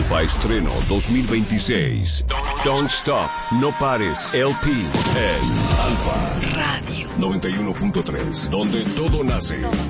Alfa Estreno 2026. Don't Stop, No Pares, LP en Alfa Radio 91.3, donde todo nace.